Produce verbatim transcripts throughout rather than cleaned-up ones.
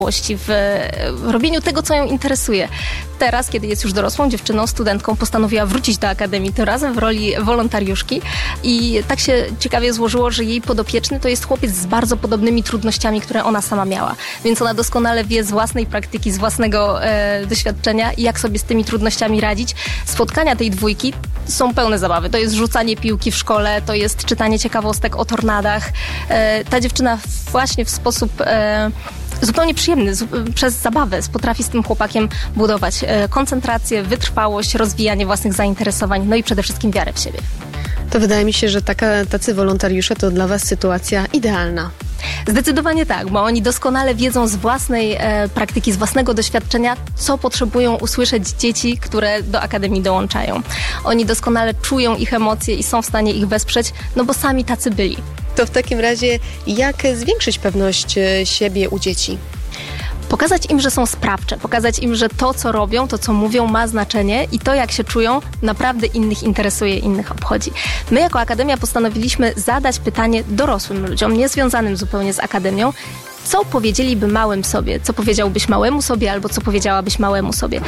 w robieniu tego, co ją interesuje. Teraz, kiedy jest już dorosłą dziewczyną, studentką, postanowiła wrócić do Akademii, tym razem w roli wolontariuszki i tak się ciekawie złożyło, że jej podopieczny to jest chłopiec z bardzo podobnymi trudnościami, które ona sama miała. Więc ona doskonale wie z własnej praktyki, z własnego e, doświadczenia, jak sobie z tymi trudnościami radzić. Spotkania tej dwójki są pełne zabawy. To jest rzucanie piłki w szkole, to jest czytanie ciekawostek o tornadach. E, ta dziewczyna właśnie w sposób e, zupełnie przyjemny, z, przez zabawę potrafi z tym chłopakiem budować e, koncentrację, wytrwałość, rozwijanie własnych zainteresowań, no i przede wszystkim wiarę w siebie. To wydaje mi się, że taka, tacy wolontariusze to dla was sytuacja idealna. Zdecydowanie tak, bo oni doskonale wiedzą z własnej e, praktyki, z własnego doświadczenia, co potrzebują usłyszeć dzieci, które do Akademii dołączają. Oni doskonale czują ich emocje i są w stanie ich wesprzeć, no bo sami tacy byli. To w takim razie jak zwiększyć pewność siebie u dzieci? Pokazać im, że są sprawcze, pokazać im, że to, co robią, to, co mówią, ma znaczenie i to, jak się czują, naprawdę innych interesuje, innych obchodzi. My jako Akademia postanowiliśmy zadać pytanie dorosłym ludziom, niezwiązanym zupełnie z Akademią, co powiedzieliby małym sobie, co powiedziałbyś małemu sobie albo co powiedziałabyś małemu sobie.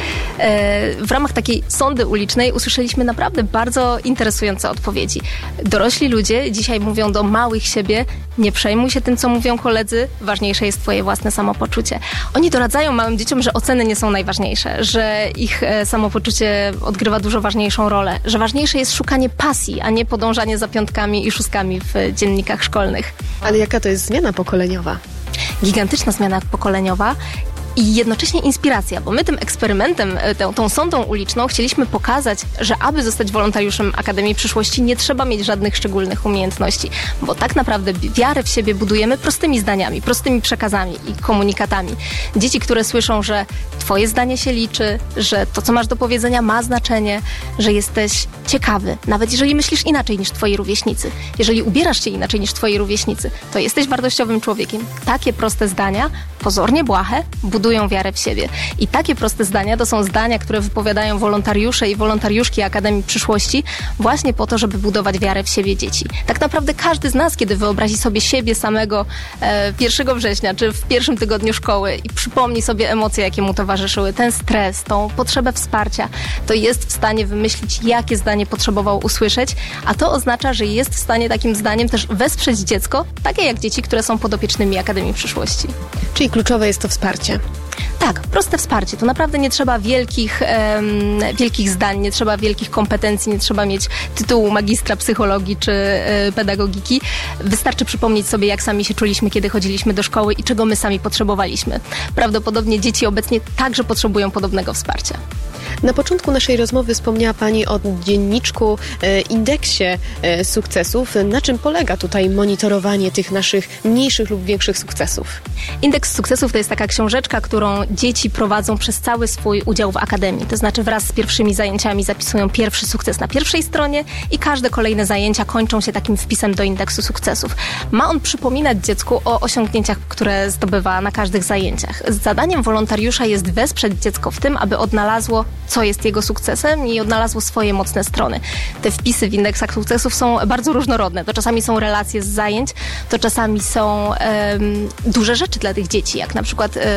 E, w ramach takiej sondy ulicznej usłyszeliśmy naprawdę bardzo interesujące odpowiedzi. Dorośli ludzie dzisiaj mówią do małych siebie: nie przejmuj się tym, co mówią koledzy, ważniejsze jest twoje własne samopoczucie. Oni doradzają małym dzieciom, że oceny nie są najważniejsze, że ich e, samopoczucie odgrywa dużo ważniejszą rolę, że ważniejsze jest szukanie pasji, a nie podążanie za piątkami i szóstkami w dziennikach szkolnych. Ale jaka to jest zmiana pokoleniowa? Gigantyczna zmiana pokoleniowa i jednocześnie inspiracja, bo my tym eksperymentem, tą, tą sondą uliczną chcieliśmy pokazać, że aby zostać wolontariuszem Akademii Przyszłości, nie trzeba mieć żadnych szczególnych umiejętności, bo tak naprawdę wiarę w siebie budujemy prostymi zdaniami, prostymi przekazami i komunikatami. Dzieci, które słyszą, że twoje zdanie się liczy, że to, co masz do powiedzenia, ma znaczenie, że jesteś ciekawy, nawet jeżeli myślisz inaczej niż twoi rówieśnicy, jeżeli ubierasz się inaczej niż twoi rówieśnicy, to jesteś wartościowym człowiekiem. Takie proste zdania, pozornie błahe, budują wiarę w siebie. I takie proste zdania to są zdania, które wypowiadają wolontariusze i wolontariuszki Akademii Przyszłości właśnie po to, żeby budować wiarę w siebie dzieci. Tak naprawdę każdy z nas, kiedy wyobrazi sobie siebie samego e, pierwszego września, czy w pierwszym tygodniu szkoły i przypomni sobie emocje, jakie mu towarzyszyły, ten stres, tą potrzebę wsparcia, to jest w stanie wymyślić, jakie zdanie potrzebował usłyszeć, a to oznacza, że jest w stanie takim zdaniem też wesprzeć dziecko, takie jak dzieci, które są podopiecznymi Akademii Przyszłości. Czyli kluczowe jest to wsparcie. Tak, proste wsparcie. To naprawdę nie trzeba wielkich, um, wielkich zdań, nie trzeba wielkich kompetencji, nie trzeba mieć tytułu magistra psychologii czy y, pedagogiki. Wystarczy przypomnieć sobie, jak sami się czuliśmy, kiedy chodziliśmy do szkoły i czego my sami potrzebowaliśmy. Prawdopodobnie dzieci obecnie także potrzebują podobnego wsparcia. Na początku naszej rozmowy wspomniała Pani o dzienniczku, e, indeksie e, sukcesów. Na czym polega tutaj monitorowanie tych naszych mniejszych lub większych sukcesów? Indeks sukcesów to jest taka książeczka, którą dzieci prowadzą przez cały swój udział w Akademii. To znaczy wraz z pierwszymi zajęciami zapisują pierwszy sukces na pierwszej stronie i każde kolejne zajęcia kończą się takim wpisem do indeksu sukcesów. Ma on przypominać dziecku o osiągnięciach, które zdobywa na każdych zajęciach. Zadaniem wolontariusza jest wesprzeć dziecko w tym, aby odnalazło, co jest jego sukcesem i odnalazło swoje mocne strony. Te wpisy w indeksach sukcesów są bardzo różnorodne. To czasami są relacje z zajęć, to czasami są um, duże rzeczy dla tych dzieci, jak na przykład um,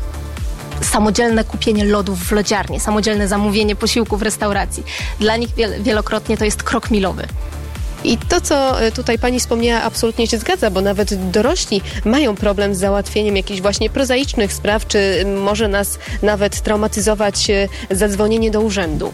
samodzielne kupienie lodów w lodziarni, samodzielne zamówienie posiłku w restauracji. Dla nich wiel- wielokrotnie to jest krok milowy. I to, co tutaj Pani wspomniała, absolutnie się zgadza, bo nawet dorośli mają problem z załatwieniem jakichś właśnie prozaicznych spraw, czy może nas nawet traumatyzować zadzwonienie do urzędu.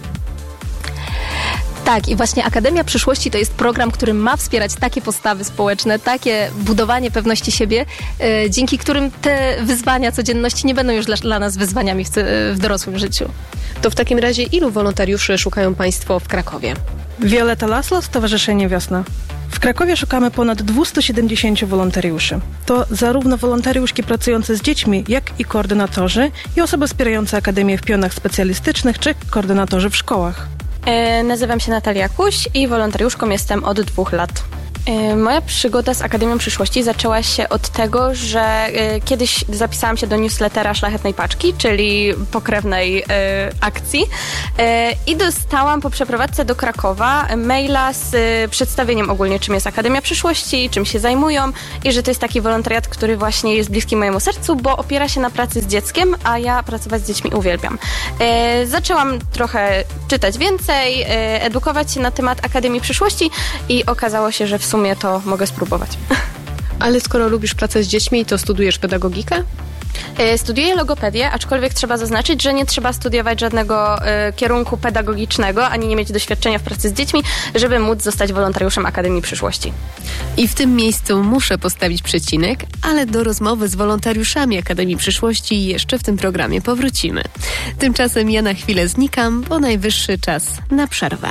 Tak, i właśnie Akademia Przyszłości to jest program, który ma wspierać takie postawy społeczne, takie budowanie pewności siebie, yy, dzięki którym te wyzwania codzienności nie będą już dla, dla nas wyzwaniami w, w dorosłym życiu. To w takim razie ilu wolontariuszy szukają Państwo w Krakowie? Violeta Laslo, Stowarzyszenie Wiosna. W Krakowie szukamy ponad dwieście siedemdziesiąt wolontariuszy. To zarówno wolontariuszki pracujące z dziećmi, jak i koordynatorzy i osoby wspierające Akademię w pionach specjalistycznych czy koordynatorzy w szkołach. E, nazywam się Natalia Kuś i wolontariuszką jestem od dwóch lat. Moja przygoda z Akademią Przyszłości zaczęła się od tego, że kiedyś zapisałam się do newslettera Szlachetnej Paczki, czyli pokrewnej akcji, i dostałam po przeprowadzce do Krakowa maila z przedstawieniem ogólnie, czym jest Akademia Przyszłości, czym się zajmują i że to jest taki wolontariat, który właśnie jest bliski mojemu sercu, bo opiera się na pracy z dzieckiem, a ja pracować z dziećmi uwielbiam. Zaczęłam trochę czytać więcej, edukować się na temat Akademii Przyszłości i okazało się, że w sumie to mogę spróbować. Ale skoro lubisz pracę z dziećmi, to studujesz pedagogikę? Studiuję logopedię, aczkolwiek trzeba zaznaczyć, że nie trzeba studiować żadnego y, kierunku pedagogicznego, ani nie mieć doświadczenia w pracy z dziećmi, żeby móc zostać wolontariuszem Akademii Przyszłości. I w tym miejscu muszę postawić przecinek, ale do rozmowy z wolontariuszami Akademii Przyszłości jeszcze w tym programie powrócimy. Tymczasem ja na chwilę znikam, bo najwyższy czas na przerwę.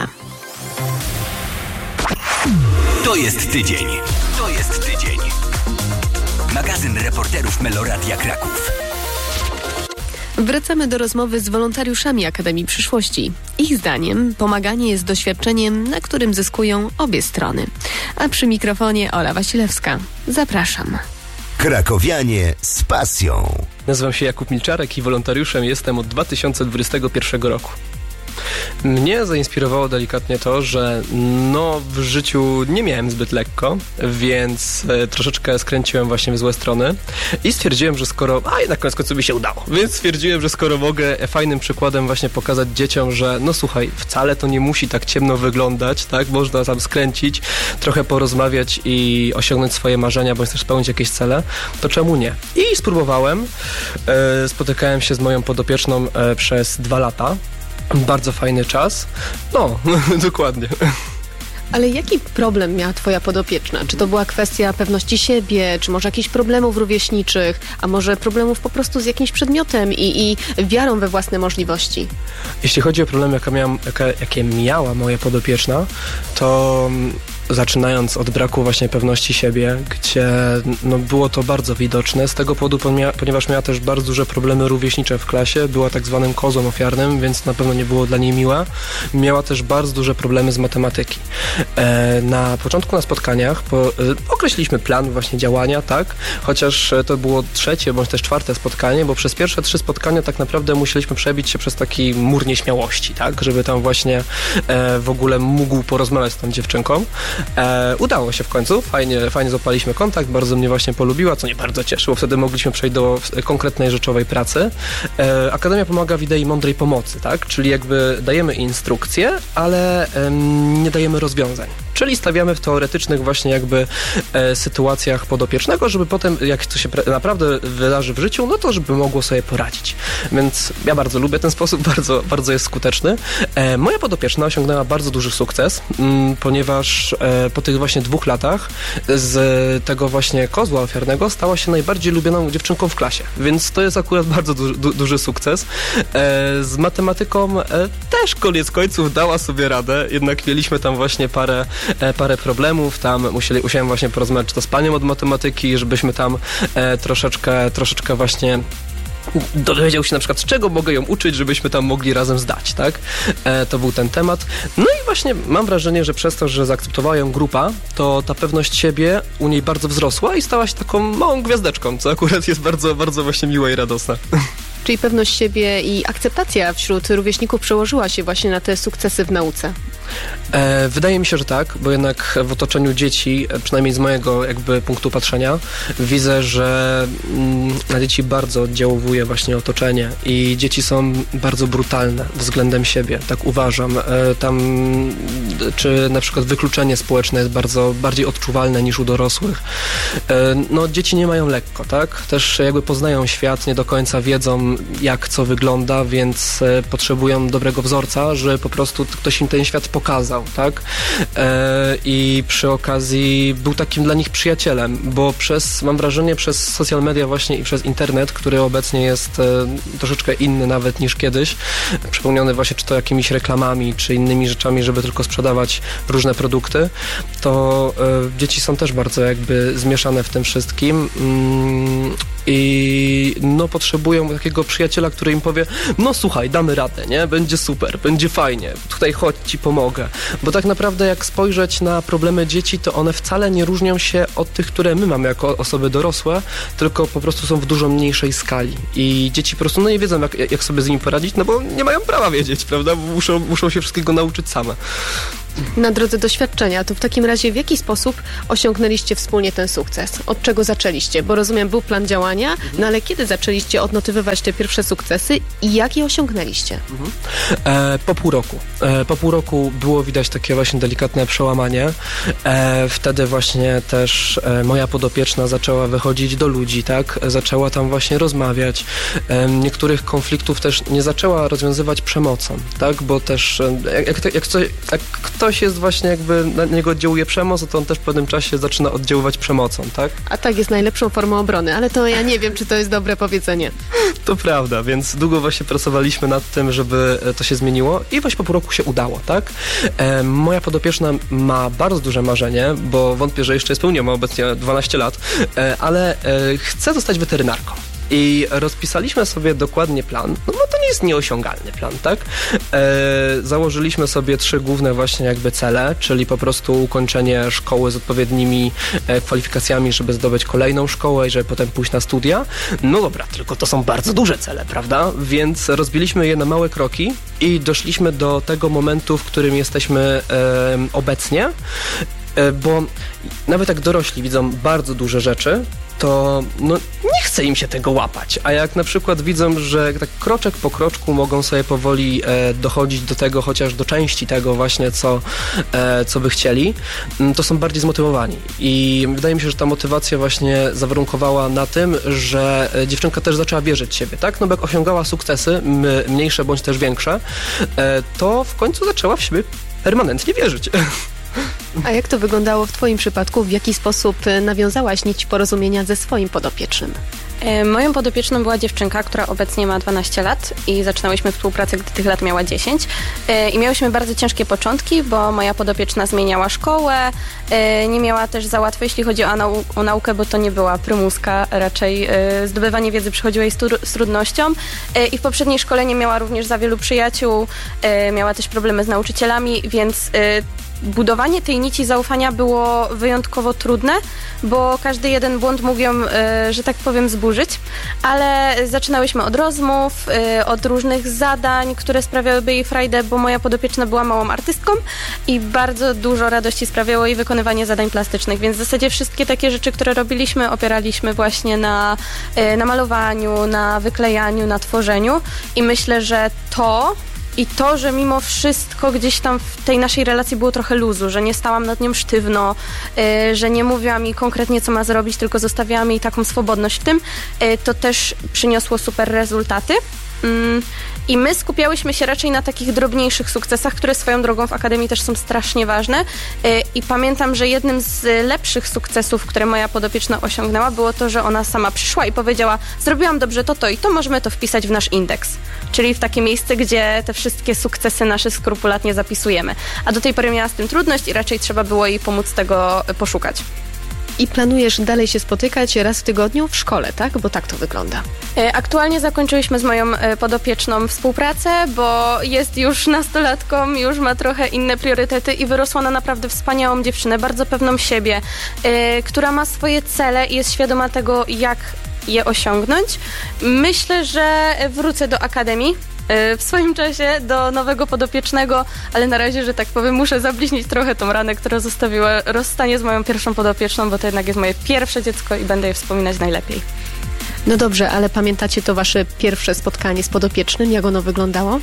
To jest tydzień. To jest tydzień. Magazyn reporterów Meloradia Kraków. Wracamy do rozmowy z wolontariuszami Akademii Przyszłości. Ich zdaniem pomaganie jest doświadczeniem, na którym zyskują obie strony. A przy mikrofonie Ola Wasilewska. Zapraszam. Krakowianie z pasją. Nazywam się Jakub Milczarek i wolontariuszem jestem od dwa tysiące dwudziestego pierwszego roku. Mnie zainspirowało delikatnie to, że no w życiu nie miałem zbyt lekko, więc e, troszeczkę skręciłem właśnie w złe strony i stwierdziłem, że skoro, a jednak koniec końców mi się udało, więc stwierdziłem, że skoro mogę fajnym przykładem właśnie pokazać dzieciom, że no słuchaj, wcale to nie musi tak ciemno wyglądać, tak, można tam skręcić, trochę porozmawiać i osiągnąć swoje marzenia, bądź też spełnić jakieś cele, to czemu nie? I spróbowałem, e, spotykałem się z moją podopieczną e, przez dwa lata. Bardzo fajny czas. No, dokładnie. Ale jaki problem miała twoja podopieczna? Czy to była kwestia pewności siebie, czy może jakichś problemów rówieśniczych, a może problemów po prostu z jakimś przedmiotem i, i wiarą we własne możliwości? Jeśli chodzi o problemy, jakie, miałam, jakie, jakie miała moja podopieczna, to zaczynając od braku właśnie pewności siebie, gdzie no, było to bardzo widoczne z tego powodu, ponieważ miała też bardzo duże problemy rówieśnicze w klasie, była tak zwanym kozłem ofiarnym, więc na pewno nie było dla niej miłe. Miała też bardzo duże problemy z matematyki. E, na początku na spotkaniach po, e, określiliśmy plan właśnie działania, tak, chociaż to było trzecie bądź też czwarte spotkanie, bo przez pierwsze trzy spotkania tak naprawdę musieliśmy przebić się przez taki mur nieśmiałości, tak, żeby tam właśnie e, w ogóle mógł porozmawiać z tą dziewczynką. E, udało się w końcu, fajnie, fajnie złapaliśmy kontakt, bardzo mnie właśnie polubiła, co mnie bardzo cieszyło, wtedy mogliśmy przejść do konkretnej rzeczowej pracy. E, Akademia pomaga w idei mądrej pomocy, tak, czyli jakby dajemy instrukcje, ale em, nie dajemy rozwiązań. Czyli stawiamy w teoretycznych właśnie jakby e, sytuacjach podopiecznego, żeby potem, jak to się pre- naprawdę wydarzy w życiu, no to żeby mogło sobie poradzić. Więc ja bardzo lubię ten sposób, bardzo, bardzo jest skuteczny. E, moja podopieczna osiągnęła bardzo duży sukces, m, ponieważ e, po tych właśnie dwóch latach z tego właśnie kozła ofiarnego stała się najbardziej lubioną dziewczynką w klasie. Więc to jest akurat bardzo du- du- duży sukces. E, z matematyką e, też koniec końców dała sobie radę, jednak mieliśmy tam właśnie parę E, parę problemów, tam musieli, musiałem właśnie porozmawiać czy to z panią od matematyki, żebyśmy tam e, troszeczkę, troszeczkę właśnie dowiedział się na przykład, z czego mogę ją uczyć, żebyśmy tam mogli razem zdać, tak? E, to był ten temat. No i właśnie mam wrażenie, że przez to, że zaakceptowała ją grupa, to ta pewność siebie u niej bardzo wzrosła i stała się taką małą gwiazdeczką, co akurat jest bardzo, bardzo właśnie miłe i radosne. Czyli pewność siebie i akceptacja wśród rówieśników przełożyła się właśnie na te sukcesy w nauce? E, wydaje mi się, że tak, bo jednak w otoczeniu dzieci, przynajmniej z mojego jakby punktu patrzenia, widzę, że mm, na dzieci bardzo oddziałuje właśnie otoczenie i dzieci są bardzo brutalne względem siebie, tak uważam. E, tam czy na przykład wykluczenie społeczne jest bardzo bardziej odczuwalne niż u dorosłych. E, no dzieci nie mają lekko, tak? Też jakby poznają świat, nie do końca wiedzą, jak co wygląda, więc e, potrzebują dobrego wzorca, że po prostu ktoś im ten świat pokazał, tak? E, I przy okazji był takim dla nich przyjacielem, bo przez, mam wrażenie, przez social media właśnie i przez internet, który obecnie jest e, troszeczkę inny nawet niż kiedyś, przepełniony właśnie czy to jakimiś reklamami, czy innymi rzeczami, żeby tylko sprzedawać różne produkty, to e, dzieci są też bardzo jakby zmieszane w tym wszystkim. Mm, i no potrzebują takiego przyjaciela, który im powie, no słuchaj, damy radę, nie? Będzie super, będzie fajnie, tutaj chodź, ci pomogę. Bo tak naprawdę jak spojrzeć na problemy dzieci, to one wcale nie różnią się od tych, które my mamy jako osoby dorosłe, tylko po prostu są w dużo mniejszej skali. I dzieci po prostu no nie wiedzą, jak, jak sobie z nimi poradzić, no bo nie mają prawa wiedzieć, prawda? Bo muszą, muszą się wszystkiego nauczyć same. Na drodze doświadczenia, to w takim razie w jaki sposób osiągnęliście wspólnie ten sukces? Od czego zaczęliście? Bo rozumiem, był plan działania, mhm. no ale kiedy zaczęliście odnotowywać te pierwsze sukcesy i jak je osiągnęliście? Mhm. E, po pół roku. E, po pół roku było widać takie właśnie delikatne przełamanie. E, wtedy właśnie też e, moja podopieczna zaczęła wychodzić do ludzi, tak? Zaczęła tam właśnie rozmawiać. E, niektórych konfliktów też nie zaczęła rozwiązywać przemocą, tak? Bo też e, jak, jak, jak, jak ktoś jest właśnie jakby, na niego oddziałuje przemoc, to on też w pewnym czasie zaczyna oddziaływać przemocą, tak? A tak jest najlepszą formą obrony, ale to ja nie wiem, czy to jest dobre powiedzenie. To prawda, więc długo właśnie pracowaliśmy nad tym, żeby to się zmieniło i właśnie po pół roku się udało, tak? E, moja podopieczna ma bardzo duże marzenie, bo wątpię, że jeszcze je spełniła, ma obecnie dwanaście lat, e, ale e, chce zostać weterynarką. I rozpisaliśmy sobie dokładnie plan, no bo to nie jest nieosiągalny plan, tak? E, założyliśmy sobie trzy główne właśnie jakby cele, czyli po prostu ukończenie szkoły z odpowiednimi e, kwalifikacjami, żeby zdobyć kolejną szkołę i żeby potem pójść na studia. No dobra, tylko to są bardzo duże cele, prawda? Więc rozbiliśmy je na małe kroki i doszliśmy do tego momentu, w którym jesteśmy e, obecnie, e, bo nawet jak dorośli widzą bardzo duże rzeczy, to no, nie chce im się tego łapać. A jak na przykład widzą, że tak kroczek po kroczku mogą sobie powoli e, dochodzić do tego, chociaż do części tego właśnie, co, e, co by chcieli, to są bardziej zmotywowani. I wydaje mi się, że ta motywacja właśnie zawarunkowała na tym, że dziewczynka też zaczęła wierzyć w siebie, tak? No bo jak osiągała sukcesy, mniejsze bądź też większe, e, to w końcu zaczęła w siebie permanentnie wierzyć. A jak to wyglądało w Twoim przypadku? W jaki sposób nawiązałaś nić porozumienia ze swoim podopiecznym? Moją podopieczną była dziewczynka, która obecnie ma dwanaście lat i zaczynałyśmy współpracę, gdy tych lat miała dziesięć. I miałyśmy bardzo ciężkie początki, bo moja podopieczna zmieniała szkołę, nie miała też za łatwo, jeśli chodzi o, nau- o naukę, bo to nie była prymuska, raczej zdobywanie wiedzy przychodziło jej z trudnością. I w poprzedniej szkole nie miała również za wielu przyjaciół, miała też problemy z nauczycielami, więc budowanie tej nici zaufania było wyjątkowo trudne, bo każdy jeden błąd mógł ją, że tak powiem, zburzyć, ale zaczynałyśmy od rozmów, od różnych zadań, które sprawiałyby jej frajdę, bo moja podopieczna była małą artystką i bardzo dużo radości sprawiało jej wykonywanie zadań plastycznych, więc w zasadzie wszystkie takie rzeczy, które robiliśmy, opieraliśmy właśnie na, na malowaniu, na wyklejaniu, na tworzeniu i myślę, że to I to, że mimo wszystko gdzieś tam w tej naszej relacji było trochę luzu, że nie stałam nad nią sztywno, yy, że nie mówiła mi konkretnie, co ma zrobić, tylko zostawiałam jej taką swobodność w tym, yy, to też przyniosło super rezultaty. Yy, I my skupiałyśmy się raczej na takich drobniejszych sukcesach, które swoją drogą w Akademii też są strasznie ważne. Yy, I pamiętam, że jednym z lepszych sukcesów, które moja podopieczna osiągnęła, było to, że ona sama przyszła i powiedziała: zrobiłam dobrze to, to i to, możemy to wpisać w nasz indeks. Czyli w takie miejsce, gdzie te wszystkie sukcesy nasze skrupulatnie zapisujemy. A do tej pory miała z tym trudność i raczej trzeba było jej pomóc tego poszukać. I planujesz dalej się spotykać raz w tygodniu w szkole, tak? Bo tak to wygląda. Aktualnie zakończyłyśmy z moją podopieczną współpracę, bo jest już nastolatką, już ma trochę inne priorytety i wyrosła na naprawdę wspaniałą dziewczynę, bardzo pewną siebie, yy, która ma swoje cele i jest świadoma tego, jak je osiągnąć. Myślę, że wrócę do Akademii w swoim czasie, do nowego podopiecznego, ale na razie, że tak powiem, muszę zabliźnić trochę tą ranę, która zostawiła rozstanie z moją pierwszą podopieczną, bo to jednak jest moje pierwsze dziecko i będę je wspominać najlepiej. No dobrze, ale pamiętacie to wasze pierwsze spotkanie z podopiecznym? Jak ono wyglądało?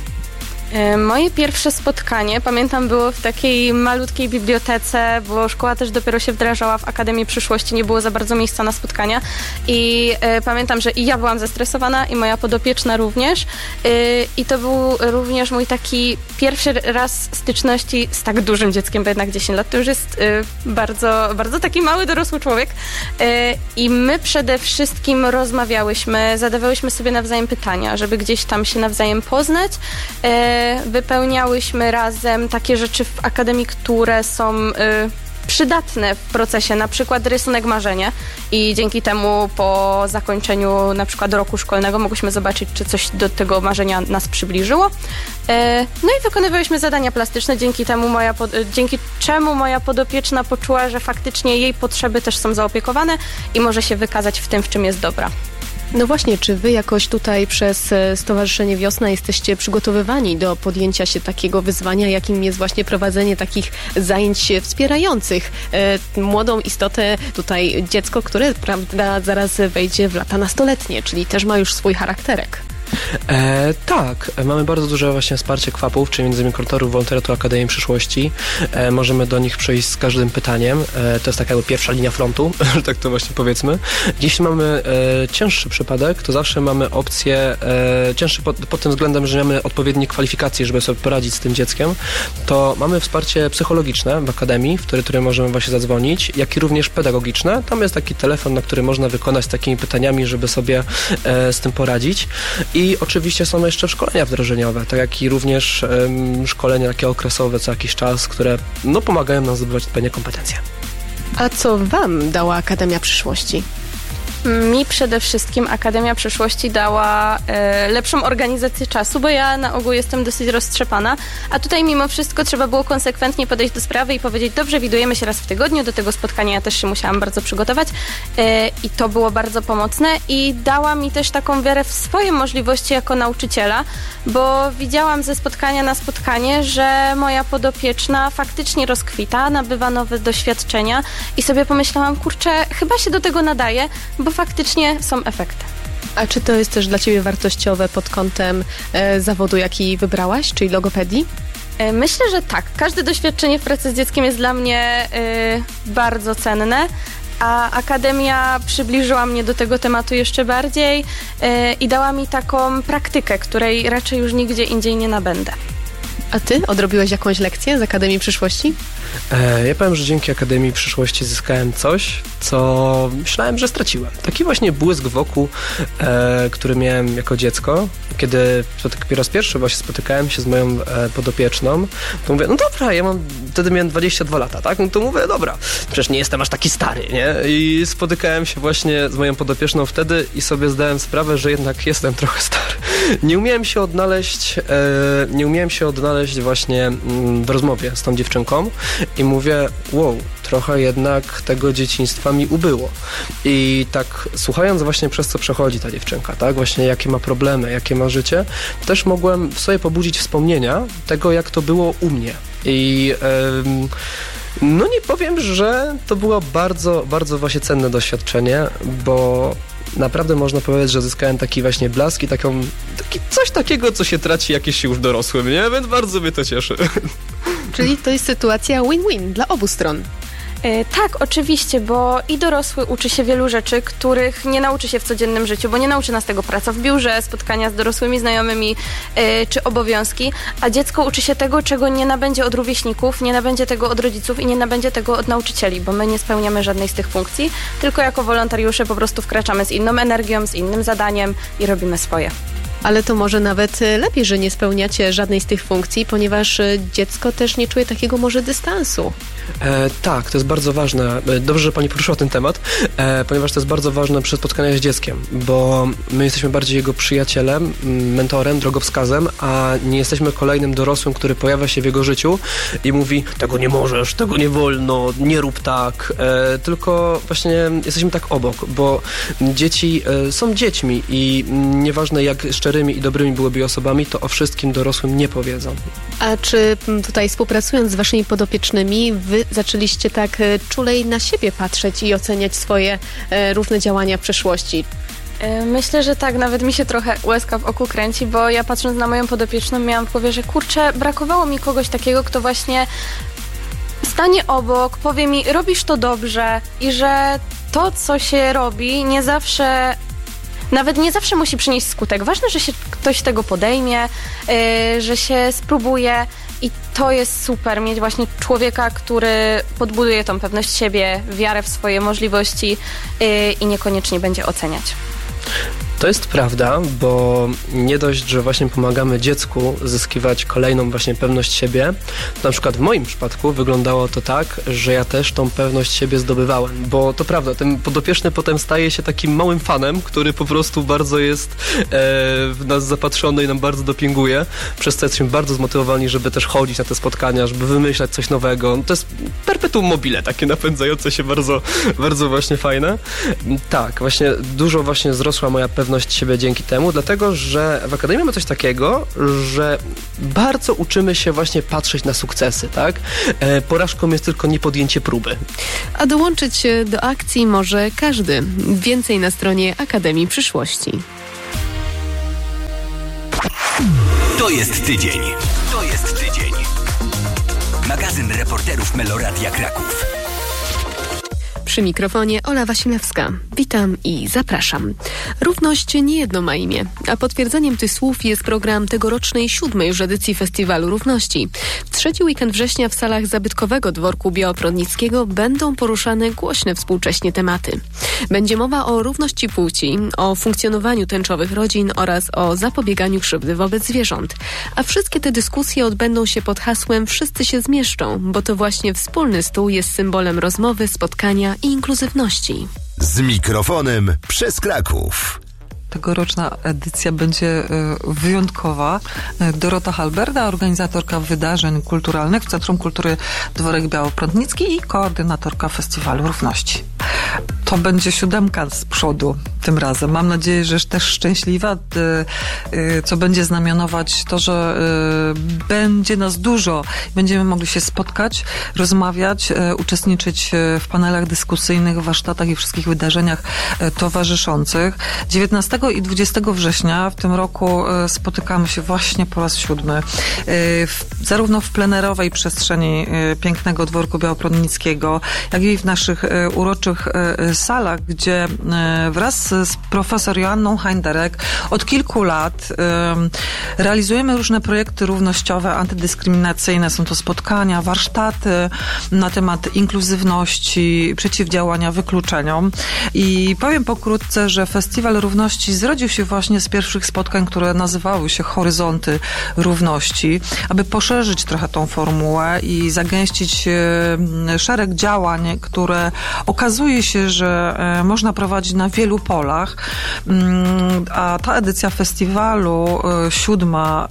Moje pierwsze spotkanie, pamiętam, było w takiej malutkiej bibliotece, bo szkoła też dopiero się wdrażała w Akademii Przyszłości, nie było za bardzo miejsca na spotkania i y, pamiętam, że i ja byłam zestresowana i moja podopieczna również y, i to był również mój taki pierwszy raz styczności z tak dużym dzieckiem, bo jednak dziesięć lat to już jest y, bardzo, bardzo taki mały, dorosły człowiek y, i my przede wszystkim rozmawiałyśmy, zadawałyśmy sobie nawzajem pytania, żeby gdzieś tam się nawzajem poznać. Y, Wypełniałyśmy razem takie rzeczy w Akademii, które są y, przydatne w procesie, na przykład rysunek marzenie i dzięki temu po zakończeniu na przykład roku szkolnego mogłyśmy zobaczyć, czy coś do tego marzenia nas przybliżyło. No i wykonywałyśmy zadania plastyczne, dzięki temu moja, dzięki czemu moja podopieczna poczuła, że faktycznie jej potrzeby też są zaopiekowane i może się wykazać w tym, w czym jest dobra. No właśnie, czy wy jakoś tutaj przez Stowarzyszenie Wiosna jesteście przygotowywani do podjęcia się takiego wyzwania, jakim jest właśnie prowadzenie takich zajęć wspierających e, młodą istotę, tutaj dziecko, które prawda zaraz wejdzie w lata nastoletnie, czyli też ma już swój charakterek? E, tak, mamy bardzo duże właśnie wsparcie kwapów, czyli między innymi koordynatorów wolontariatu Akademii Przyszłości. E, możemy do nich przyjść z każdym pytaniem. E, to jest taka jakby pierwsza linia frontu, że tak to właśnie powiedzmy. Jeśli mamy e, cięższy przypadek, to zawsze mamy opcję, e, cięższy pod, pod tym względem, że nie mamy odpowiedniej kwalifikacji, żeby sobie poradzić z tym dzieckiem, to mamy wsparcie psychologiczne w Akademii, w które, które możemy właśnie zadzwonić, jak i również pedagogiczne. Tam jest taki telefon, na który można wykonać takimi pytaniami, żeby sobie e, z tym poradzić. I oczywiście są jeszcze szkolenia wdrożeniowe, tak jak i również um, szkolenia takie okresowe co jakiś czas, które no, pomagają nam zdobywać odpowiednie kompetencje. A co wam dała Akademia Przyszłości? Mi przede wszystkim Akademia Przyszłości dała e, lepszą organizację czasu, bo ja na ogół jestem dosyć roztrzepana, a tutaj mimo wszystko trzeba było konsekwentnie podejść do sprawy i powiedzieć, dobrze, widujemy się raz w tygodniu, do tego spotkania ja też się musiałam bardzo przygotować e, i to było bardzo pomocne i dała mi też taką wiarę w swoje możliwości jako nauczyciela, bo widziałam ze spotkania na spotkanie, że moja podopieczna faktycznie rozkwita, nabywa nowe doświadczenia i sobie pomyślałam, kurczę, chyba się do tego nadaje, bo faktycznie są efekty. A czy to jest też dla ciebie wartościowe pod kątem e, zawodu, jaki wybrałaś, czyli logopedii? E, myślę, że tak. Każde doświadczenie w pracy z dzieckiem jest dla mnie e, bardzo cenne, a Akademia przybliżyła mnie do tego tematu jeszcze bardziej e, i dała mi taką praktykę, której raczej już nigdzie indziej nie nabędę. A ty odrobiłeś jakąś lekcję z Akademii Przyszłości? E, ja powiem, że dzięki Akademii Przyszłości zyskałem coś, co myślałem, że straciłem. Taki właśnie błysk wokół, e, który miałem jako dziecko. Kiedy po raz pierwszy właśnie spotykałem się z moją e, podopieczną, to mówię, no dobra, ja mam, wtedy miałem dwadzieścia dwa lata, tak? No to mówię, dobra, przecież nie jestem aż taki stary, nie? I spotykałem się właśnie z moją podopieczną wtedy i sobie zdałem sprawę, że jednak jestem trochę stary. Nie umiałem się odnaleźć, e, nie umiałem się odnaleźć właśnie mm, w rozmowie z tą dziewczynką i mówię, wow, trochę jednak tego dzieciństwa mi ubyło. I tak słuchając właśnie przez co przechodzi ta dziewczynka, tak, właśnie jakie ma problemy, jakie ma życie, też mogłem w sobie pobudzić wspomnienia tego, jak to było u mnie. I ym, no nie powiem, że to było bardzo, bardzo właśnie cenne doświadczenie, bo naprawdę można powiedzieć, że zyskałem taki właśnie blask i taką, taki coś takiego, co się traci, jakieś się już dorosłym, nie? Więc bardzo mnie to cieszy. Czyli to jest sytuacja win-win dla obu stron. E, tak, oczywiście, bo i dorosły uczy się wielu rzeczy, których nie nauczy się w codziennym życiu, bo nie nauczy nas tego praca w biurze, spotkania z dorosłymi znajomymi e, czy obowiązki, a dziecko uczy się tego, czego nie nabędzie od rówieśników, nie nabędzie tego od rodziców i nie nabędzie tego od nauczycieli, bo my nie spełniamy żadnej z tych funkcji, tylko jako wolontariusze po prostu wkraczamy z inną energią, z innym zadaniem i robimy swoje. Ale to może nawet lepiej, że nie spełniacie żadnej z tych funkcji, ponieważ dziecko też nie czuje takiego może dystansu. E, tak, to jest bardzo ważne. Dobrze, że pani poruszyła ten temat, e, ponieważ to jest bardzo ważne przy spotkaniach z dzieckiem, bo my jesteśmy bardziej jego przyjacielem, mentorem, drogowskazem, a nie jesteśmy kolejnym dorosłym, który pojawia się w jego życiu i mówi, tego nie możesz, tego nie wolno, nie rób tak, e, tylko właśnie jesteśmy tak obok, bo dzieci e, są dziećmi i nieważne jak szczerymi i dobrymi byłyby osobami, to o wszystkim dorosłym nie powiedzą. A czy tutaj współpracując z waszymi podopiecznymi, wy zaczęliście tak czulej na siebie patrzeć i oceniać swoje e, różne działania w przeszłości? Myślę, że tak, nawet mi się trochę łezka w oku kręci, bo ja patrząc na moją podopieczną miałam w głowie, że kurczę, brakowało mi kogoś takiego, kto właśnie stanie obok, powie mi, robisz to dobrze i że to, co się robi, nie zawsze... Nawet nie zawsze musi przynieść skutek. Ważne, że się ktoś tego podejmie, yy, że się spróbuje i to jest super, mieć właśnie człowieka, który podbuduje tą pewność siebie, wiarę w swoje możliwości yy, i niekoniecznie będzie oceniać. To jest prawda, bo nie dość, że właśnie pomagamy dziecku zyskiwać kolejną właśnie pewność siebie, to na przykład w moim przypadku wyglądało to tak, że ja też tą pewność siebie zdobywałem, bo to prawda, ten podopieczny potem staje się takim małym fanem, który po prostu bardzo jest e, w nas zapatrzony i nam bardzo dopinguje, przez co jesteśmy bardzo zmotywowani, żeby też chodzić na te spotkania, żeby wymyślać coś nowego. To jest perpetuum mobile, takie napędzające się, bardzo, bardzo właśnie fajne. Tak, właśnie dużo właśnie wzrosła moja pewność siebie dzięki temu, dlatego, że w Akademii mamy coś takiego, że bardzo uczymy się właśnie patrzeć na sukcesy, tak? E, porażką jest tylko niepodjęcie próby. A dołączyć się do akcji może każdy. Więcej na stronie Akademii Przyszłości. To jest tydzień. To jest tydzień. Magazyn reporterów Meloradia Kraków. Przy mikrofonie Ola Wasilewska. Witam i zapraszam. Równość niejedno ma imię, a potwierdzeniem tych słów jest program tegorocznej siódmej już edycji Festiwalu Równości. W trzeci weekend września w salach zabytkowego dworku Białoprodnickiego będą poruszane głośne współcześnie tematy. Będzie mowa o równości płci, o funkcjonowaniu tęczowych rodzin oraz o zapobieganiu krzywdy wobec zwierząt. A wszystkie te dyskusje odbędą się pod hasłem Wszyscy się zmieszczą, bo to właśnie wspólny stół jest symbolem rozmowy, spotkania i inkluzywności. Z mikrofonem przez Kraków. Tegoroczna edycja będzie wyjątkowa. Dorota Halberda, organizatorka wydarzeń kulturalnych w Centrum Kultury Dworek Białoprodnicki i koordynatorka Festiwalu Równości. To będzie siódemka z przodu tym razem. Mam nadzieję, że też szczęśliwa, co będzie znamionować to, że będzie nas dużo. Będziemy mogli się spotkać, rozmawiać, uczestniczyć w panelach dyskusyjnych, warsztatach i wszystkich wydarzeniach towarzyszących. dziewiętnastego i dwudziestego września w tym roku spotykamy się właśnie po raz siódmy. Zarówno w plenerowej przestrzeni pięknego Dworku Białoprodnickiego, jak i w naszych uroczych salach, gdzie wraz z profesor Joanną Heinderek od kilku lat realizujemy różne projekty równościowe, antydyskryminacyjne. Są to spotkania, warsztaty na temat inkluzywności, przeciwdziałania wykluczeniom. I powiem pokrótce, że Festiwal Równości zrodził się właśnie z pierwszych spotkań, które nazywały się Horyzonty Równości, aby poszerzyć trochę tą formułę i zagęścić szereg działań, które okazuje się, że można prowadzić na wielu polach, a ta edycja festiwalu, siódma,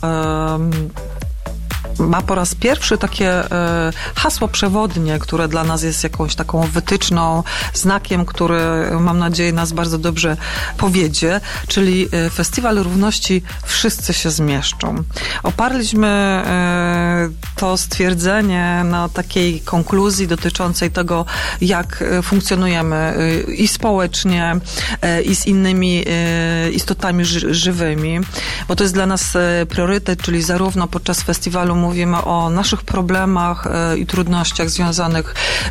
ma po raz pierwszy takie e, hasło przewodnie, które dla nas jest jakąś taką wytyczną, znakiem, który mam nadzieję nas bardzo dobrze powiedzie, czyli e, Festiwal Równości Wszyscy się zmieszczą. Oparliśmy e, to stwierdzenie na takiej konkluzji dotyczącej tego, jak funkcjonujemy e, i społecznie, e, i z innymi e, istotami ży- żywymi, bo to jest dla nas e, priorytet, czyli zarówno podczas festiwalu mówimy o naszych problemach e, i trudnościach związanych e,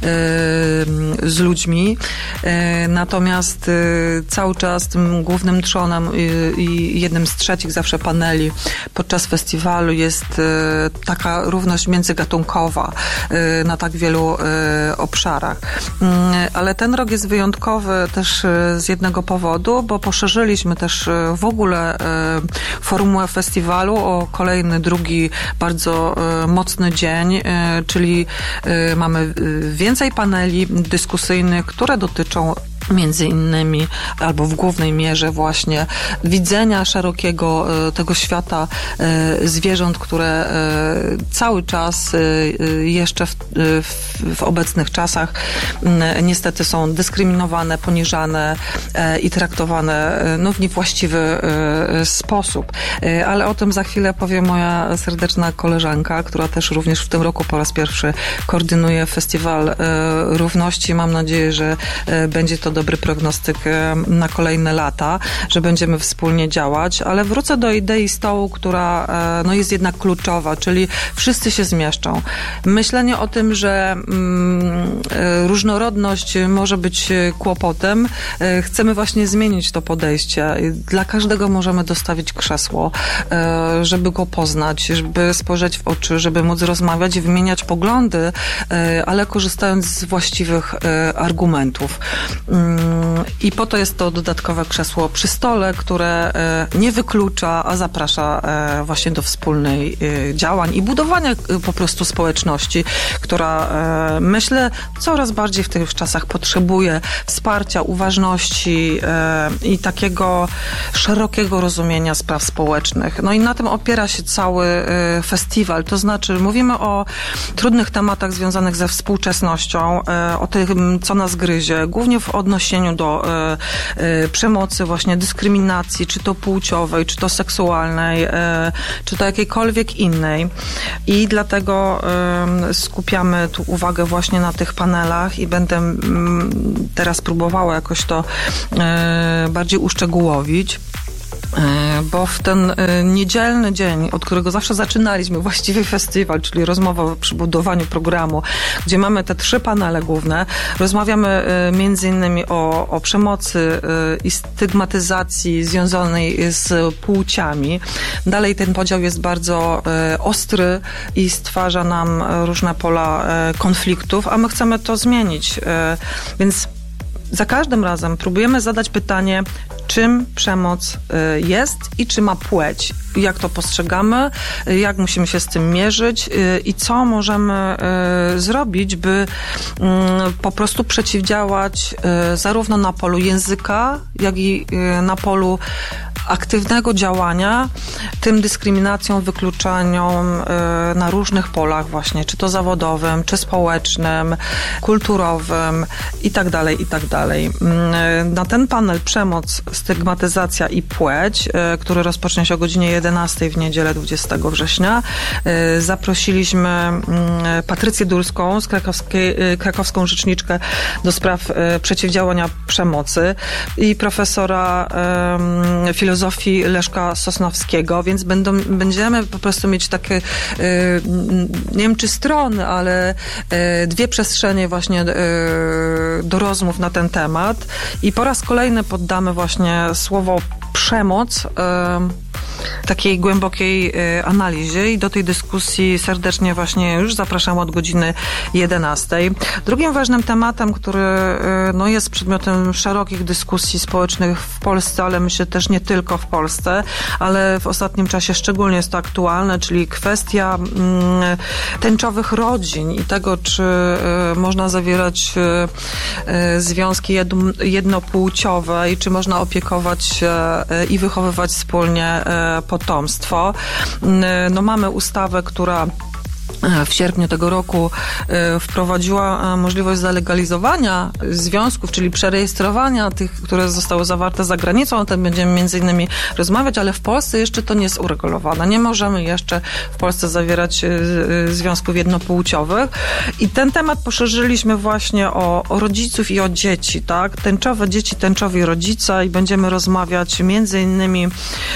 z ludźmi. E, natomiast e, cały czas tym głównym trzonem i, i jednym z trzecich zawsze paneli podczas festiwalu jest e, taka równość międzygatunkowa e, na tak wielu e, obszarach. E, ale ten rok jest wyjątkowy też e, z jednego powodu, bo poszerzyliśmy też e, w ogóle e, formułę festiwalu o kolejny, drugi bardzo mocny dzień, czyli mamy więcej paneli dyskusyjnych, które dotyczą między innymi, albo w głównej mierze właśnie widzenia szerokiego tego świata zwierząt, które cały czas jeszcze w, w, w obecnych czasach niestety są dyskryminowane, poniżane i traktowane no, w niewłaściwy sposób. Ale o tym za chwilę powie moja serdeczna koleżanka, która też również w tym roku po raz pierwszy koordynuje Festiwal Równości. Mam nadzieję, że będzie to dobry prognostyk na kolejne lata, że będziemy wspólnie działać, ale wrócę do idei stołu, która no, jest jednak kluczowa, czyli wszyscy się zmieszczą. Myślenie o tym, że mm, różnorodność może być kłopotem, chcemy właśnie zmienić to podejście. Dla każdego możemy dostawić krzesło, żeby go poznać, żeby spojrzeć w oczy, żeby móc rozmawiać i wymieniać poglądy, ale korzystając z właściwych argumentów. I po to jest to dodatkowe krzesło przy stole, które nie wyklucza, a zaprasza właśnie do wspólnej działań i budowania po prostu społeczności, która myślę coraz bardziej w tych czasach potrzebuje wsparcia, uważności i takiego szerokiego rozumienia spraw społecznych. No i na tym opiera się cały festiwal. To znaczy mówimy o trudnych tematach związanych ze współczesnością, o tym, co nas gryzie, głównie w odniesieniu do przemocy, właśnie dyskryminacji, czy to płciowej, czy to seksualnej, czy to jakiejkolwiek innej. I dlatego skupiamy tu uwagę właśnie na tych panelach i będę teraz próbowała jakoś to bardziej uszczegółowić. Bo w ten niedzielny dzień, od którego zawsze zaczynaliśmy właściwie festiwal, czyli rozmowa przy budowaniu programu, gdzie mamy te trzy panele główne, rozmawiamy między innymi o, o przemocy i stygmatyzacji związanej z płciami. Dalej ten podział jest bardzo ostry i stwarza nam różne pola konfliktów, a my chcemy to zmienić. Więc za każdym razem próbujemy zadać pytanie, czym przemoc jest i czy ma płeć. Jak to postrzegamy, jak musimy się z tym mierzyć i co możemy zrobić, by po prostu przeciwdziałać zarówno na polu języka, jak i na polu aktywnego działania tym dyskryminacjom, wykluczaniom na różnych polach właśnie, czy to zawodowym, czy społecznym, kulturowym i tak dalej, i tak dalej. Na ten panel Przemoc, stygmatyzacja i płeć, który rozpocznie się o godzinie jedenastej w niedzielę dwudziestego września, zaprosiliśmy Patrycję Dulską, z krakowskiej, krakowską rzeczniczkę do spraw przeciwdziałania przemocy i profesora filozofii Zofii Leszka Sosnowskiego, więc będą, będziemy po prostu mieć takie, nie wiem czy strony, ale dwie przestrzenie właśnie do rozmów na ten temat i po raz kolejny poddamy właśnie słowo przemoc takiej głębokiej analizie i do tej dyskusji serdecznie właśnie już zapraszam od godziny jedenastej. Drugim ważnym tematem, który no, jest przedmiotem szerokich dyskusji społecznych w Polsce, ale myślę też nie tylko w Polsce, ale w ostatnim czasie szczególnie jest to aktualne, czyli kwestia mm, tęczowych rodzin i tego, czy y, można zawierać y, związki jedno, jednopłciowe i czy można opiekować się y, i wychowywać wspólnie y, potomstwo. No mamy ustawę, która w sierpniu tego roku wprowadziła możliwość zalegalizowania związków, czyli przerejestrowania tych, które zostały zawarte za granicą. O tym będziemy między innymi rozmawiać, ale w Polsce jeszcze to nie jest uregulowane. Nie możemy jeszcze w Polsce zawierać związków jednopłciowych. I ten temat poszerzyliśmy właśnie o, o rodziców i o dzieci, tak? Tęczowe dzieci, tęczowi rodzice i będziemy rozmawiać między innymi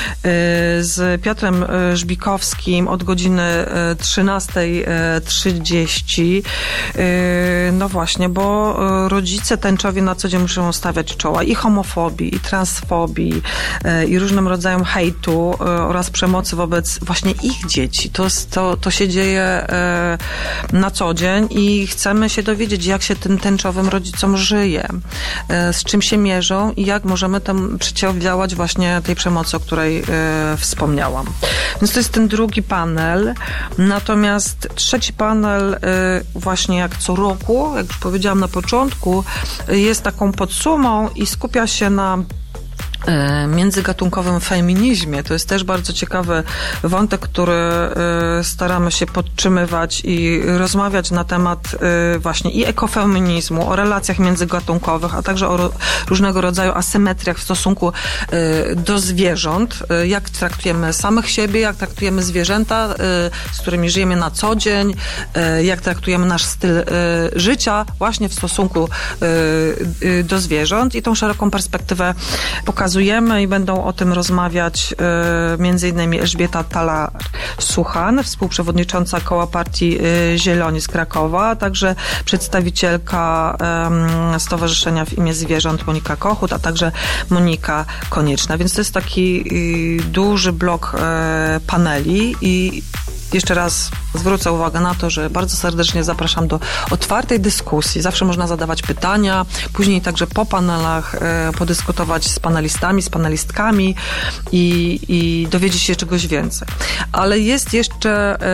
z Piotrem Żbikowskim od godziny trzynastej trzydzieści. No właśnie, bo rodzice tęczowi na co dzień muszą stawiać czoła i homofobii, i transfobii, i różnym rodzajom hejtu oraz przemocy wobec właśnie ich dzieci. To, to, to się dzieje na co dzień i chcemy się dowiedzieć, jak się tym tęczowym rodzicom żyje, z czym się mierzą i jak możemy tam przeciwdziałać właśnie tej przemocy, o której wspomniałam. Więc to jest ten drugi panel. Natomiast trzeci panel właśnie jak co roku, jak już powiedziałam na początku, jest taką podsumą i skupia się na międzygatunkowym feminizmie. To jest też bardzo ciekawy wątek, który staramy się podtrzymywać i rozmawiać na temat właśnie i ekofeminizmu, o relacjach międzygatunkowych, a także o różnego rodzaju asymetriach w stosunku do zwierząt. Jak traktujemy samych siebie, jak traktujemy zwierzęta, z którymi żyjemy na co dzień, jak traktujemy nasz styl życia właśnie w stosunku do zwierząt i tą szeroką perspektywę pokazujemy i będą o tym rozmawiać y, między innymi Elżbieta Talar-Suchan, współprzewodnicząca Koła Partii y, Zieloni z Krakowa, a także przedstawicielka y, Stowarzyszenia w imię Zwierząt Monika Kochut, a także Monika Konieczna. Więc to jest taki y, duży blok y, paneli i jeszcze raz zwrócę uwagę na to, że bardzo serdecznie zapraszam do otwartej dyskusji. Zawsze można zadawać pytania, później także po panelach e, podyskutować z panelistami, z panelistkami i, i dowiedzieć się czegoś więcej. Ale jest jeszcze e,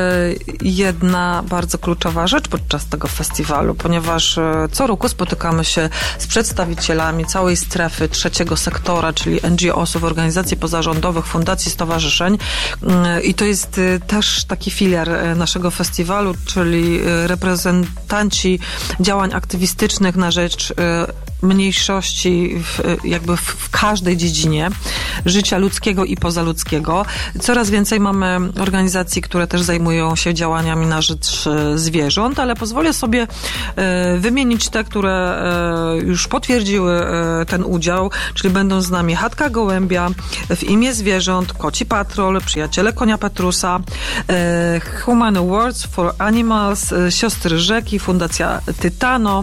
jedna bardzo kluczowa rzecz podczas tego festiwalu, ponieważ e, co roku spotykamy się z przedstawicielami całej strefy trzeciego sektora, czyli N G O-sów, organizacji pozarządowych, fundacji, stowarzyszeń e, i to jest e, też taki filiar e, naszego festiwalu, czyli e, reprezentanci działań aktywistycznych na rzecz e, mniejszości w, jakby w, w każdej dziedzinie życia ludzkiego i pozaludzkiego. Coraz więcej mamy organizacji, które też zajmują się działaniami na rzecz zwierząt, ale pozwolę sobie e, wymienić te, które e, już potwierdziły e, ten udział, czyli będą z nami Chatka Gołębia, W imię zwierząt, Koci Patrol, Przyjaciele Konia Petrusa, e, Human Awards for Animals, e, Siostry Rzeki, Fundacja Tytano,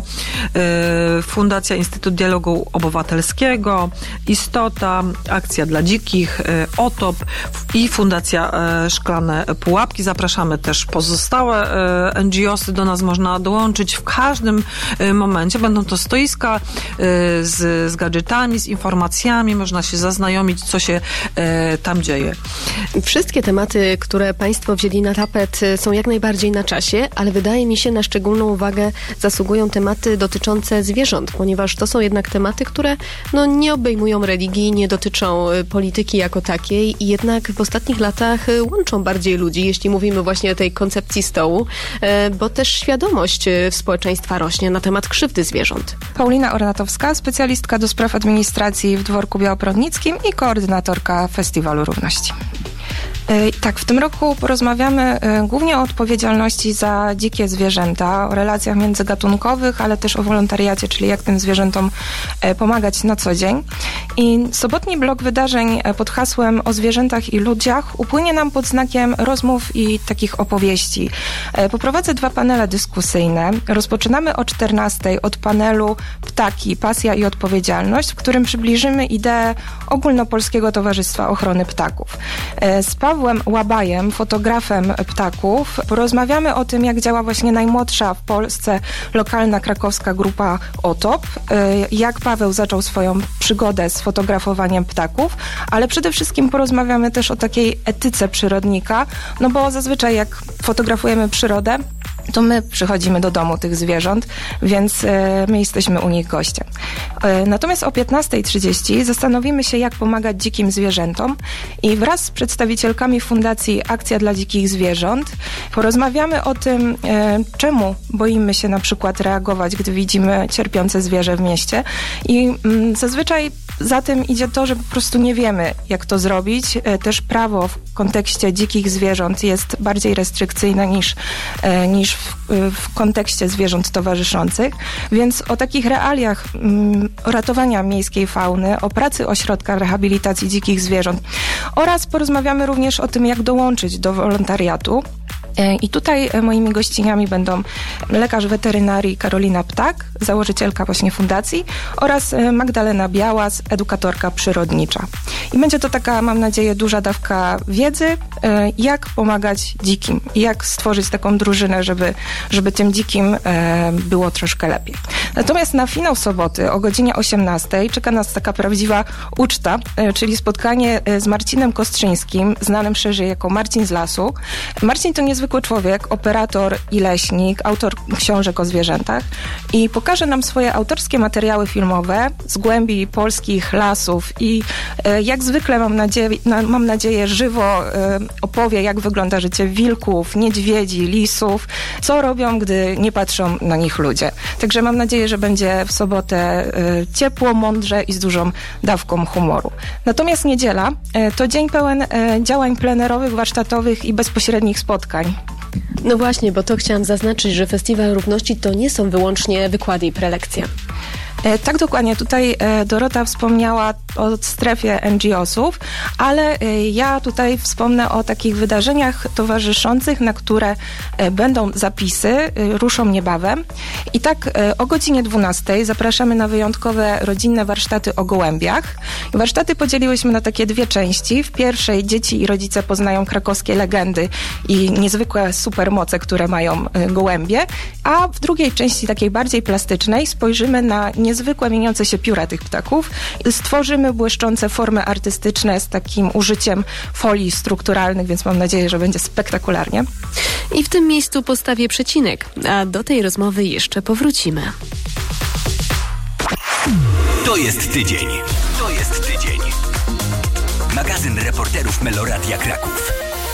e, Fundacja Instytut Dialogu Obywatelskiego, Istota, Akcja dla Dzikich, O T O P i Fundacja Szklane Pułapki. Zapraszamy też pozostałe N G O sy, do nas można dołączyć w każdym momencie. Będą to stoiska z, z gadżetami, z informacjami, można się zaznajomić, co się tam dzieje. Wszystkie tematy, które Państwo wzięli na tapet, są jak najbardziej na czasie, ale wydaje mi się, na szczególną uwagę zasługują tematy dotyczące zwierząt, ponieważ to są jednak tematy, które no, nie obejmują religii, nie dotyczą polityki jako takiej i jednak w ostatnich latach łączą bardziej ludzi, jeśli mówimy właśnie o tej koncepcji stołu, bo też świadomość społeczeństwa rośnie na temat krzywdy zwierząt. Paulina Ornatowska, specjalistka do spraw administracji w Dworku Białoprodnickim i koordynatorka Festiwalu Równości. Tak, w tym roku porozmawiamy głównie o odpowiedzialności za dzikie zwierzęta, o relacjach międzygatunkowych, ale też o wolontariacie, czyli jak tym zwierzętom pomagać na co dzień. I sobotni blok wydarzeń pod hasłem o zwierzętach i ludziach upłynie nam pod znakiem rozmów i takich opowieści. Poprowadzę dwa panele dyskusyjne. Rozpoczynamy o czternastej od panelu Ptaki, pasja i odpowiedzialność, w którym przybliżymy ideę Ogólnopolskiego Towarzystwa Ochrony Ptaków. Z Pawłem Łabajem, fotografem ptaków, porozmawiamy o tym, jak działa właśnie najmłodsza w Polsce lokalna krakowska grupa O T O P, jak Paweł zaczął swoją przygodę z fotografowaniem ptaków, ale przede wszystkim porozmawiamy też o takiej etyce przyrodnika, no bo zazwyczaj jak fotografujemy przyrodę, to my przychodzimy do domu tych zwierząt, więc e, my jesteśmy u nich gościem. E, natomiast o piętnastej trzydzieści zastanowimy się, jak pomagać dzikim zwierzętom i wraz z przedstawicielkami Fundacji Akcja dla Dzikich Zwierząt porozmawiamy o tym, e, czemu boimy się na przykład reagować, gdy widzimy cierpiące zwierzę w mieście i mm, zazwyczaj za tym idzie to, że po prostu nie wiemy, jak to zrobić. E, też prawo w kontekście dzikich zwierząt jest bardziej restrykcyjne niż, e, niż w, w kontekście zwierząt towarzyszących, więc o takich realiach mm, ratowania miejskiej fauny, o pracy ośrodka rehabilitacji dzikich zwierząt oraz porozmawiamy również o tym, jak dołączyć do wolontariatu. I tutaj moimi gościniami będą lekarz weterynarii Karolina Ptak, założycielka właśnie fundacji, oraz Magdalena Białas, edukatorka przyrodnicza. I będzie to taka, mam nadzieję, duża dawka wiedzy, jak pomagać dzikim i jak stworzyć taką drużynę, żeby, żeby tym dzikim było troszkę lepiej. Natomiast na finał soboty o godzinie osiemnastej czeka nas taka prawdziwa uczta, czyli spotkanie z Marcinem Kostrzyńskim, znanym szerzej jako Marcin z Lasu. Marcin to niezwykły człowiek, operator i leśnik, autor książek o zwierzętach i pokaże nam swoje autorskie materiały filmowe z głębi polskich lasów i e, jak zwykle mam nadzieję, na, mam nadzieję żywo e, opowie, jak wygląda życie wilków, niedźwiedzi, lisów, co robią, gdy nie patrzą na nich ludzie. Także mam nadzieję, że będzie w sobotę e, ciepło, mądrze i z dużą dawką humoru. Natomiast niedziela e, to dzień pełen e, działań plenerowych, warsztatowych i bezpośrednich spotkań. No właśnie, bo to chciałam zaznaczyć, że Festiwal Równości to nie są wyłącznie wykłady i prelekcje. Tak, dokładnie. Tutaj Dorota wspomniała o strefie N G O sów, ale ja tutaj wspomnę o takich wydarzeniach towarzyszących, na które będą zapisy, ruszą niebawem. I tak o godzinie dwunastej zapraszamy na wyjątkowe rodzinne warsztaty o gołębiach. Warsztaty podzieliłyśmy na takie dwie części. W pierwszej dzieci i rodzice poznają krakowskie legendy i niezwykłe supermoce, które mają gołębie, a w drugiej części, takiej bardziej plastycznej, spojrzymy na niezwykłe mieniące się pióra tych ptaków. Stworzymy błyszczące formy artystyczne z takim użyciem folii strukturalnych, więc mam nadzieję, że będzie spektakularnie. I w tym miejscu postawię przecinek, a do tej rozmowy jeszcze powrócimy. To jest tydzień. To jest tydzień. Magazyn reporterów Meloradia Kraków.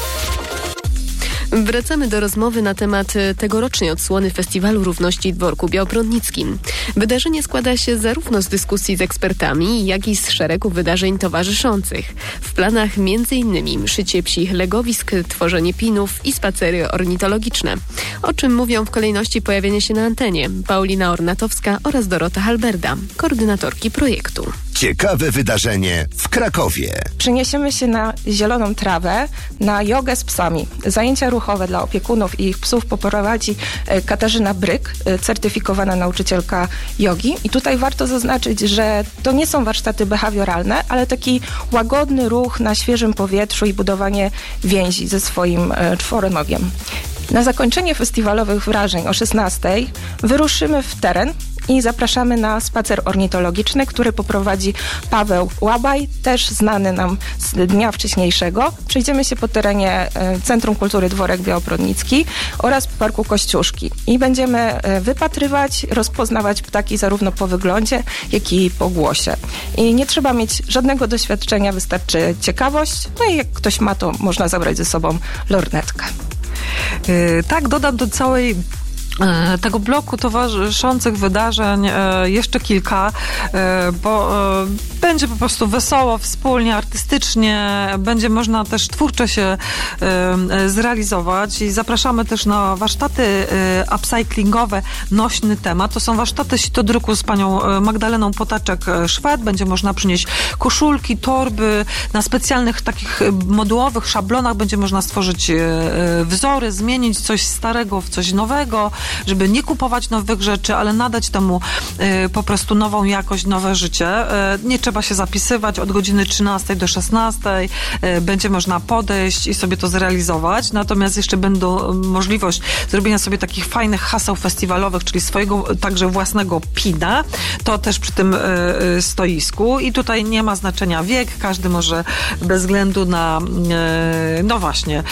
Wracamy do rozmowy na temat tegorocznej odsłony Festiwalu Równości w Dworku Białobrodnickim. Wydarzenie składa się zarówno z dyskusji z ekspertami, jak i z szeregu wydarzeń towarzyszących. W planach między innymi szycie psich legowisk, tworzenie pinów i spacery ornitologiczne. O czym mówią w kolejności pojawienia się na antenie Paulina Ornatowska oraz Dorota Halberda, koordynatorki projektu. Ciekawe wydarzenie w Krakowie. Przeniesiemy się na zieloną trawę, na jogę z psami. Zajęcia ruchowe dla opiekunów i ich psów poprowadzi Katarzyna Bryk, certyfikowana nauczycielka jogi. I tutaj warto zaznaczyć, że to nie są warsztaty behawioralne, ale taki łagodny ruch na świeżym powietrzu i budowanie więzi ze swoim czworonogiem. Na zakończenie festiwalowych wrażeń o szesnastej wyruszymy w teren i zapraszamy na spacer ornitologiczny, który poprowadzi Paweł Łabaj, też znany nam z dnia wcześniejszego. Przejdziemy się po terenie Centrum Kultury Dworek Białobrodnicki oraz Parku Kościuszki i będziemy wypatrywać, rozpoznawać ptaki zarówno po wyglądzie, jak i po głosie. I nie trzeba mieć żadnego doświadczenia, wystarczy ciekawość, no i jak ktoś ma, to można zabrać ze sobą lornetkę. Yy, tak, dodam do całej tego bloku towarzyszących wydarzeń jeszcze kilka, bo będzie po prostu wesoło, wspólnie, artystycznie, będzie można też twórczo się zrealizować i zapraszamy też na warsztaty upcyclingowe Nośny temat. To są warsztaty sitodruku z panią Magdaleną Potaczek-Szwed. Będzie można przynieść koszulki, torby, na specjalnych takich modułowych szablonach będzie można stworzyć wzory, zmienić coś starego w coś nowego, żeby nie kupować nowych rzeczy, ale nadać temu y, po prostu nową jakość, nowe życie. Y, nie trzeba się zapisywać od godziny trzynastej do szesnastej. Y, będzie można podejść i sobie to zrealizować. Natomiast jeszcze będą możliwość zrobienia sobie takich fajnych haseł festiwalowych, czyli swojego także własnego pina. To też przy tym y, y, stoisku. I tutaj nie ma znaczenia wiek. Każdy może bez względu na y, no właśnie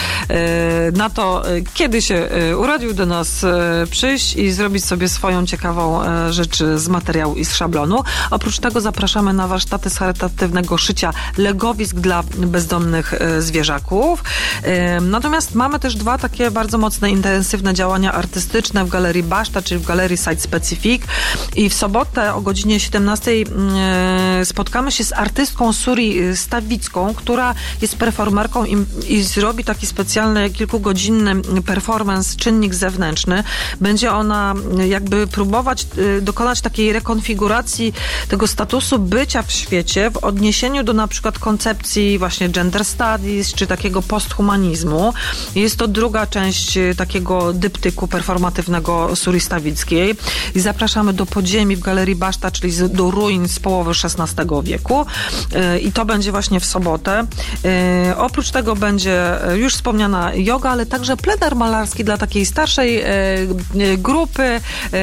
y, na to, y, kiedy się y, urodził, do nas y, przyjść i zrobić sobie swoją ciekawą e, rzecz z materiału i z szablonu. Oprócz tego zapraszamy na warsztaty z charytatywnego szycia legowisk dla bezdomnych e, zwierzaków. E, natomiast mamy też dwa takie bardzo mocne, intensywne działania artystyczne w Galerii Baszta, czyli w Galerii Site Specific. I w sobotę o godzinie siedemnastej e, spotkamy się z artystką Suri Stawicką, która jest performerką i, i zrobi taki specjalny, kilkugodzinny performance Czynnik zewnętrzny. Będzie ona jakby próbować y, dokonać takiej rekonfiguracji tego statusu bycia w świecie w odniesieniu do na przykład koncepcji właśnie gender studies, czy takiego posthumanizmu. Jest to druga część y, takiego dyptyku performatywnego Suri Stawickiej. I zapraszamy do podziemi w Galerii Baszta, czyli z, do ruin z połowy szesnastego wieku. Y, I to będzie właśnie w sobotę. Y, oprócz tego będzie już wspomniana joga, ale także plener malarski dla takiej starszej y, grupy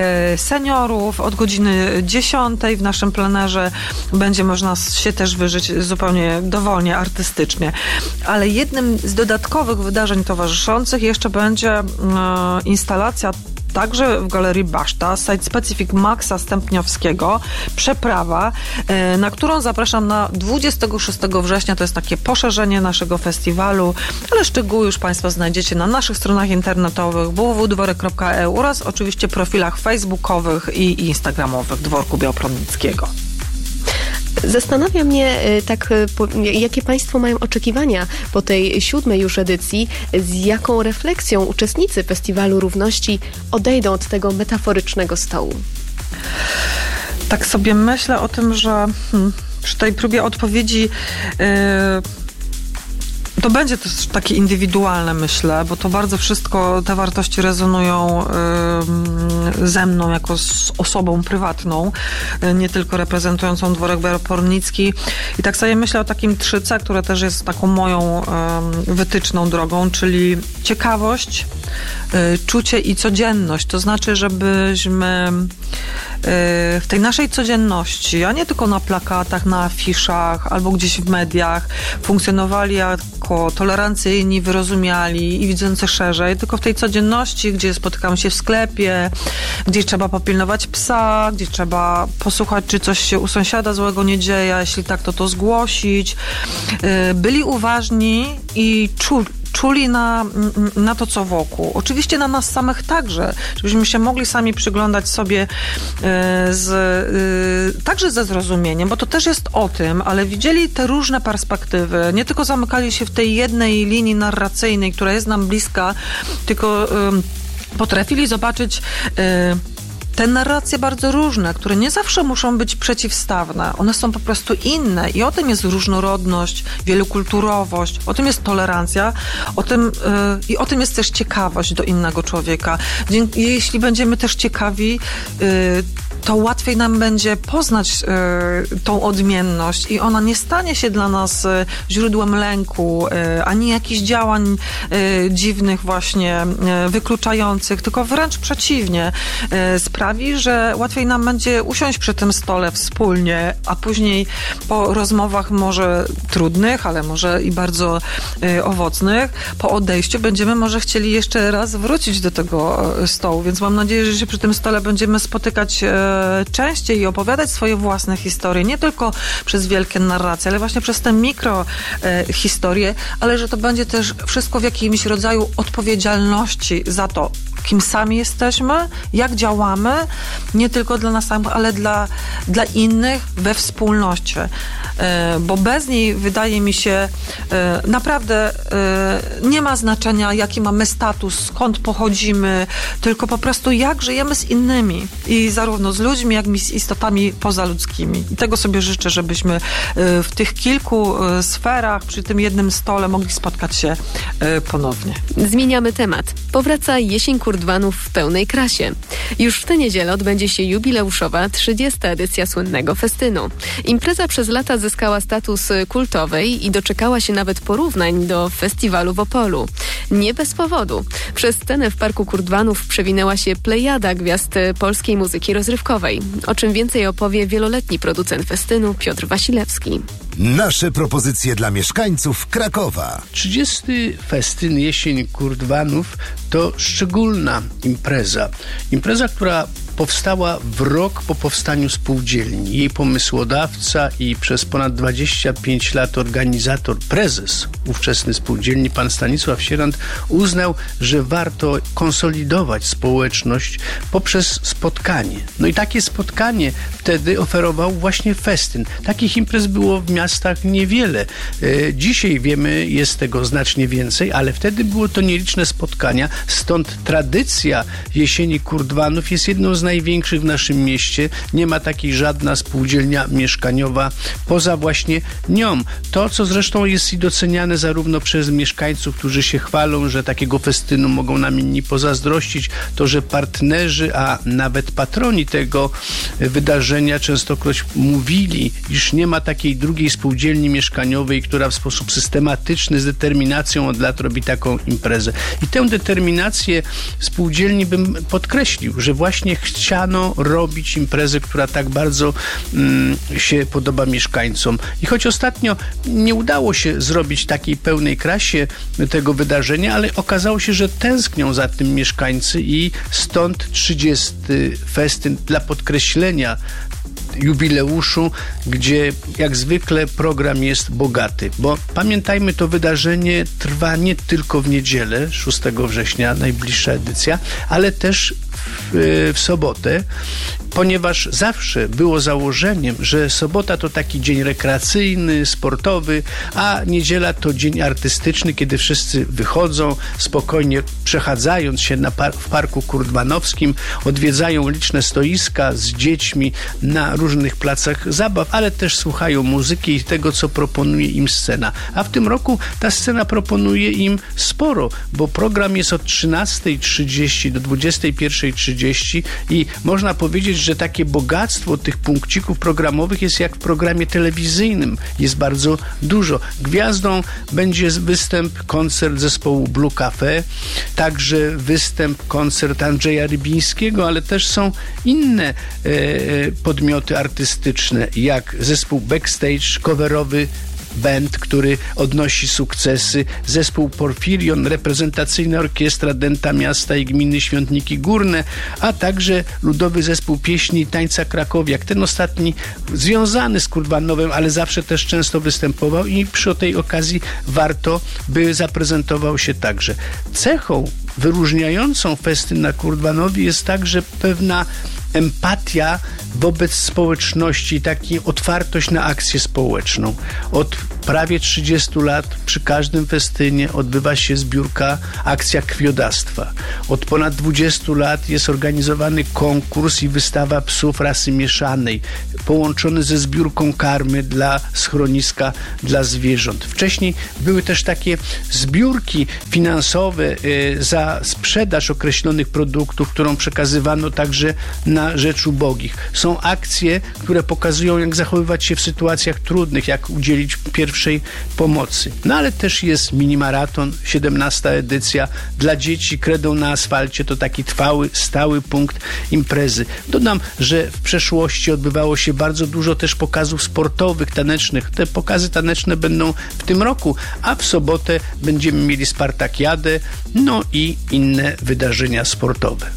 seniorów od godziny dziesiątej w naszym plenerze. Będzie można się też wyżyć zupełnie dowolnie, artystycznie. Ale jednym z dodatkowych wydarzeń towarzyszących jeszcze będzie instalacja także w Galerii Baszta, Site Specific Maxa Stępniowskiego, Przeprawa, na którą zapraszam na dwudziestego szóstego września. To jest takie poszerzenie naszego festiwalu, ale szczegóły już Państwo znajdziecie na naszych stronach internetowych w w w kropka dworek kropka e u oraz oczywiście profilach facebookowych i instagramowych Dworku Białobrodnickiego. Zastanawia mnie tak, jakie Państwo mają oczekiwania po tej siódmej już edycji, z jaką refleksją uczestnicy Festiwalu Równości odejdą od tego metaforycznego stołu. Tak sobie myślę o tym, że hmm, przy tej próbie odpowiedzi to będzie też takie indywidualne, myślę, bo to bardzo wszystko, te wartości rezonują y, ze mną jako z osobą prywatną, y, nie tylko reprezentującą Dworek Opornicki. I tak sobie myślę o takim trzy C, które też jest taką moją y, wytyczną drogą, czyli ciekawość, y, czucie i codzienność. To znaczy, żebyśmy w tej naszej codzienności, a nie tylko na plakatach, na afiszach albo gdzieś w mediach, funkcjonowali jako tolerancyjni, wyrozumiali i widzący szerzej, tylko w tej codzienności, gdzie spotykamy się w sklepie, gdzie trzeba popilnować psa, gdzie trzeba posłuchać, czy coś się u sąsiada złego nie dzieje, jeśli tak, to to zgłosić. Byli uważni i czuli, czuli na, na to, co wokół. Oczywiście na nas samych także, żebyśmy się mogli sami przyglądać sobie z, także ze zrozumieniem, bo to też jest o tym, ale widzieli te różne perspektywy. Nie tylko zamykali się w tej jednej linii narracyjnej, która jest nam bliska, tylko potrafili zobaczyć te narracje bardzo różne, które nie zawsze muszą być przeciwstawne. One są po prostu inne i o tym jest różnorodność, wielokulturowość, o tym jest tolerancja, o tym, yy, i o tym jest też ciekawość do innego człowieka. Dzięki, jeśli będziemy też ciekawi, yy, to łatwiej nam będzie poznać y, tą odmienność i ona nie stanie się dla nas y, źródłem lęku, y, ani jakichś działań y, dziwnych właśnie, y, wykluczających, tylko wręcz przeciwnie. Y, sprawi, że łatwiej nam będzie usiąść przy tym stole wspólnie, a później po rozmowach może trudnych, ale może i bardzo y, owocnych, po odejściu będziemy może chcieli jeszcze raz wrócić do tego y, stołu, więc mam nadzieję, że się przy tym stole będziemy spotykać y, częściej i opowiadać swoje własne historie, nie tylko przez wielkie narracje, ale właśnie przez te mikro e, historie, ale że to będzie też wszystko w jakimś rodzaju odpowiedzialności za to, kim sami jesteśmy, jak działamy, nie tylko dla nas samych, ale dla, dla innych we wspólności. E, bo bez niej, wydaje mi się, e, naprawdę e, nie ma znaczenia, jaki mamy status, skąd pochodzimy, tylko po prostu jak żyjemy z innymi i zarówno z ludźmi, jak i z istotami pozaludzkimi. I tego sobie życzę, żebyśmy e, w tych kilku e, sferach, przy tym jednym stole mogli spotkać się e, ponownie. Zmieniamy temat. Powraca jesień Kurdwanów w pełnej krasie. Już w tę niedzielę odbędzie się jubileuszowa trzydziesta edycja słynnego festynu. Impreza przez lata zyskała status kultowej i doczekała się nawet porównań do festiwalu w Opolu. Nie bez powodu. Przez scenę w Parku Kurdwanów przewinęła się plejada gwiazd polskiej muzyki rozrywkowej. O czym więcej opowie wieloletni producent festynu Piotr Wasilewski. Nasze propozycje dla mieszkańców Krakowa. trzydziesty festyn Jesień Kurdwanów to szczególna impreza. Impreza, która powstała w rok po powstaniu spółdzielni. Jej pomysłodawca i przez ponad dwadzieścia pięć lat organizator, prezes ówczesny spółdzielni, pan Stanisław Sierant, uznał, że warto konsolidować społeczność poprzez spotkanie. No i takie spotkanie wtedy oferował właśnie festyn. Takich imprez było w miastach niewiele. Dzisiaj wiemy, jest tego znacznie więcej, ale wtedy było to nieliczne spotkania, stąd tradycja Jesieni Kurdwanów jest jedną z największych w naszym mieście. Nie ma takiej żadna spółdzielnia mieszkaniowa poza właśnie nią. To, co zresztą jest i doceniane zarówno przez mieszkańców, którzy się chwalą, że takiego festynu mogą nam inni pozazdrościć, to, że partnerzy, a nawet patroni tego wydarzenia częstokroć mówili, iż nie ma takiej drugiej spółdzielni mieszkaniowej, która w sposób systematyczny, z determinacją od lat robi taką imprezę. I tę determinację spółdzielni bym podkreślił, że właśnie chciano robić imprezę, która tak bardzo mm, się podoba mieszkańcom. I choć ostatnio nie udało się zrobić takiej pełnej krasie tego wydarzenia, ale okazało się, że tęsknią za tym mieszkańcy i stąd trzydziesty festyn dla podkreślenia jubileuszu, gdzie jak zwykle program jest bogaty, bo pamiętajmy, to wydarzenie trwa nie tylko w niedzielę, szóstego września, najbliższa edycja, ale też w, w sobotę, ponieważ zawsze było założeniem, że sobota to taki dzień rekreacyjny, sportowy, a niedziela to dzień artystyczny, kiedy wszyscy wychodzą, spokojnie przechadzając się na par- w Parku Kurdmanowskim, odwiedzają liczne stoiska z dziećmi na różnych placach zabaw, ale też słuchają muzyki i tego, co proponuje im scena. A w tym roku ta scena proponuje im sporo, bo program jest od trzynastej trzydzieści do dwudziestej pierwszej trzydzieści i można powiedzieć, że takie bogactwo tych punkcików programowych jest jak w programie telewizyjnym. Jest bardzo dużo. Gwiazdą będzie występ, koncert zespołu Blue Cafe, także występ, koncert Andrzeja Rybińskiego, ale też są inne e, podmioty artystyczne, jak zespół Backstage, coverowy band, który odnosi sukcesy, zespół Porfirion, reprezentacyjna orkiestra Dęta Miasta i Gminy Świątniki Górne, a także ludowy zespół pieśni i tańca Krakowiak. Ten ostatni związany z Kurdwanowem, ale zawsze też często występował i przy tej okazji warto, by zaprezentował się także. Cechą wyróżniającą festyn na Kurdwanowie jest także pewna empatia wobec społeczności, taka otwartość na akcję społeczną. Od prawie trzydziestu lat przy każdym festynie odbywa się zbiórka, akcja krwiodawstwa. Od ponad dwudziestu lat jest organizowany konkurs i wystawa psów rasy mieszanej, połączony ze zbiórką karmy dla schroniska dla zwierząt. Wcześniej były też takie zbiórki finansowe y, za sprzedaż określonych produktów, którą przekazywano także na rzecz ubogich. Są akcje, które pokazują, jak zachowywać się w sytuacjach trudnych, jak udzielić pierwszej pomocy. No ale też jest minimaraton, siedemnasta edycja dla dzieci. Kredą na asfalcie to taki trwały, stały punkt imprezy. Dodam, że w przeszłości odbywało się bardzo dużo też pokazów sportowych, tanecznych. Te pokazy taneczne będą w tym roku, a w sobotę będziemy mieli Spartakiadę, no i inne wydarzenia sportowe.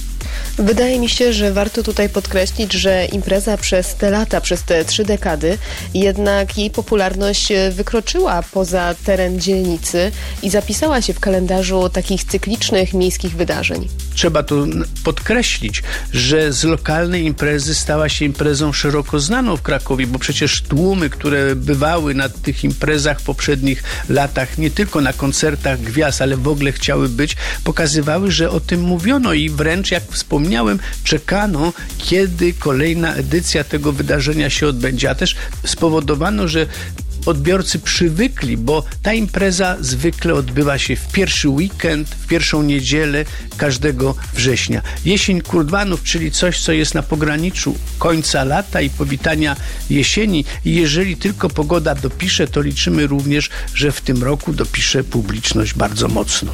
Wydaje mi się, że warto tutaj podkreślić, że impreza przez te lata, przez te trzy dekady, jednak jej popularność wykroczyła poza teren dzielnicy i zapisała się w kalendarzu takich cyklicznych miejskich wydarzeń. Trzeba tu podkreślić, że z lokalnej imprezy stała się imprezą szeroko znaną w Krakowie, bo przecież tłumy, które bywały na tych imprezach w poprzednich latach, nie tylko na koncertach gwiazd, ale w ogóle chciały być, pokazywały, że o tym mówiono i wręcz, jak wspomniałem, czekano, kiedy kolejna edycja tego wydarzenia się odbędzie, a też spowodowano, że odbiorcy przywykli, bo ta impreza zwykle odbywa się w pierwszy weekend, w pierwszą niedzielę każdego września. Jesień Kurdwanów, czyli coś, co jest na pograniczu końca lata i powitania jesieni. I jeżeli tylko pogoda dopisze, to liczymy również, że w tym roku dopisze publiczność bardzo mocno.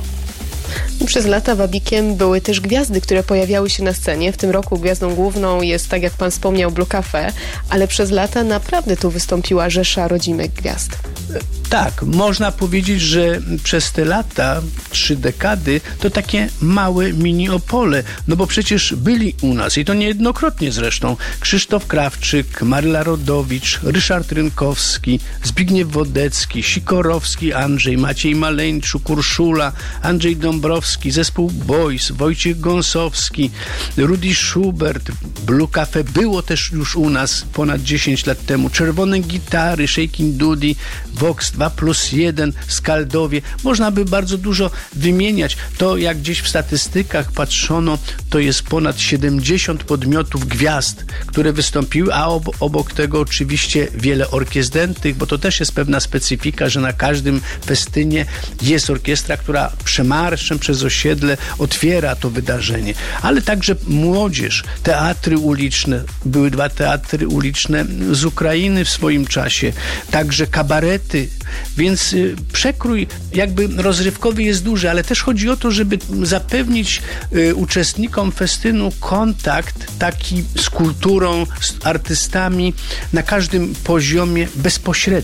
Przez lata wabikiem były też gwiazdy, które pojawiały się na scenie. W tym roku gwiazdą główną jest, tak jak pan wspomniał, Blue Cafe, ale przez lata naprawdę tu wystąpiła rzesza rodzimych gwiazd. Tak, można powiedzieć, że przez te lata, trzy dekady, to takie małe mini-Opole, no bo przecież byli u nas i to niejednokrotnie zresztą Krzysztof Krawczyk, Maryla Rodowicz, Ryszard Rynkowski, Zbigniew Wodecki, Sikorowski Andrzej, Maciej Maleńczuk, Urszula, Andrzej Dąbrowski, zespół Boys, Wojciech Gąsowski, Rudy Schubert. Blue Cafe było też już u nas ponad dziesięć lat temu. Czerwone Gitary, Shaking Dudy, Vox dwa plus jeden, Skaldowie. Można by bardzo dużo wymieniać. To jak gdzieś w statystykach patrzono, to jest ponad siedemdziesiąt podmiotów gwiazd, które wystąpiły, a ob- obok tego oczywiście wiele orkiestr dętych, bo to też jest pewna specyfika, że na każdym festynie jest orkiestra, która przemarszem przez osiedle otwiera to wydarzenie. Ale także młodzież, teatry uliczne. Były dwa teatry uliczne z Ukrainy w swoim czasie. Także kabarety. Więc y, przekrój jakby rozrywkowy jest duży, ale też chodzi o to, żeby zapewnić y, uczestnikom festynu kontakt taki z kulturą, z artystami na każdym poziomie bezpośredni.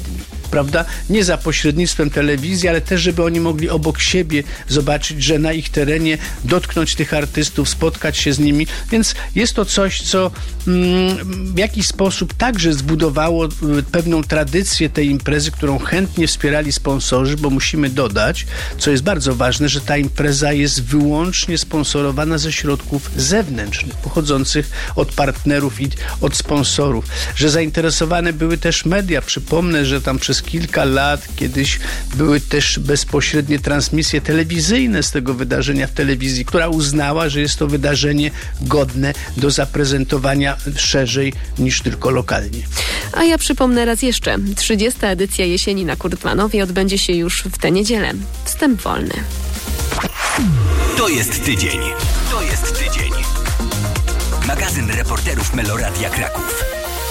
prawda? Nie za pośrednictwem telewizji, ale też, żeby oni mogli obok siebie zobaczyć, że na ich terenie dotknąć tych artystów, spotkać się z nimi. Więc jest to coś, co mm, w jakiś sposób także zbudowało y, pewną tradycję tej imprezy, którą chętnie wspierali sponsorzy, bo musimy dodać, co jest bardzo ważne, że ta impreza jest wyłącznie sponsorowana ze środków zewnętrznych, pochodzących od partnerów i od sponsorów, że zainteresowane były też media. Przypomnę, że tam przez kilka lat kiedyś były też bezpośrednie transmisje telewizyjne z tego wydarzenia w telewizji, która uznała, że jest to wydarzenie godne do zaprezentowania szerzej niż tylko lokalnie. A ja przypomnę raz jeszcze, trzydziesta edycja Jesieni na Kurdmanowie odbędzie się już w tę niedzielę. Wstęp wolny. To jest tydzień. To jest tydzień. Magazyn reporterów Meloradia Kraków.